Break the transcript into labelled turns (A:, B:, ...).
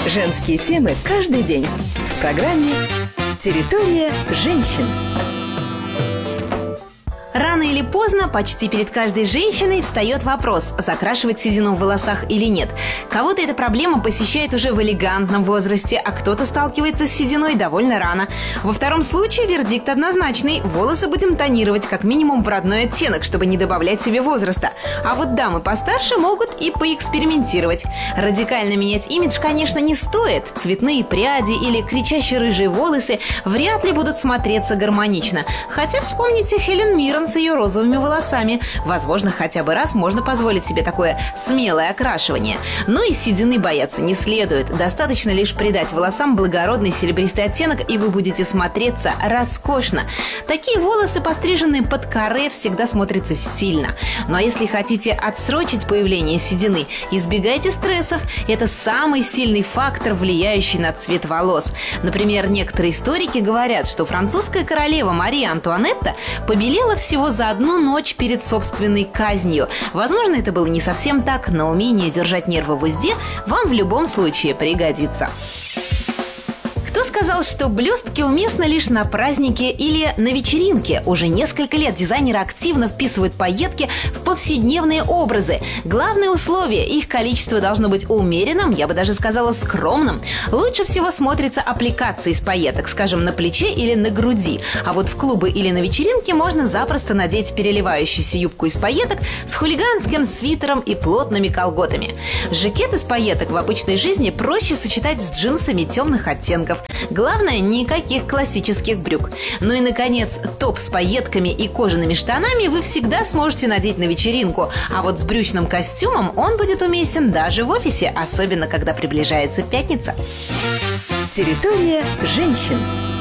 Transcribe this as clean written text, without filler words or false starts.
A: Женские темы каждый день в программе «Территория женщин».
B: Рано или поздно, почти перед каждой женщиной встает вопрос, закрашивать седину в волосах или нет. Кого-то эта проблема посещает уже в элегантном возрасте, а кто-то сталкивается с сединой довольно рано. Во втором случае вердикт однозначный. Волосы будем тонировать как минимум в родной оттенок, чтобы не добавлять себе возраста. А вот дамы постарше могут и поэкспериментировать. Радикально менять имидж, конечно, не стоит. Цветные пряди или кричащие рыжие волосы вряд ли будут смотреться гармонично. Хотя вспомните Хелен Миррен с ее розовыми волосами. Возможно, хотя бы раз можно позволить себе такое смелое окрашивание. Но и седины бояться не следует. Достаточно лишь придать волосам благородный серебристый оттенок, и вы будете смотреться роскошно. Такие волосы, постриженные под каре, всегда смотрятся стильно. Ну а если хотите отсрочить появление седины, избегайте стрессов. Это самый сильный фактор, влияющий на цвет волос. Например, некоторые историки говорят, что французская королева Мария Антуанетта побелела всего за одну ночь перед собственной казнью. Возможно, это было не совсем так, но умение держать нервы в узде вам в любом случае пригодится. Кто сказал, что блестки уместны лишь на празднике или на вечеринке? Уже несколько лет дизайнеры активно вписывают пайетки в повседневные образы. Главное условие – их количество должно быть умеренным, я бы даже сказала скромным. Лучше всего смотрится аппликация из пайеток, скажем, на плече или на груди. А вот в клубы или на вечеринке можно запросто надеть переливающуюся юбку из пайеток с хулиганским свитером и плотными колготами. Жакет из пайеток в обычной жизни проще сочетать с джинсами темных оттенков. Главное, никаких классических брюк. Ну и, наконец, топ с пайетками и кожаными штанами вы всегда сможете надеть на вечеринку. А вот с брючным костюмом он будет уместен даже в офисе, особенно когда приближается пятница.
A: Территория женщин.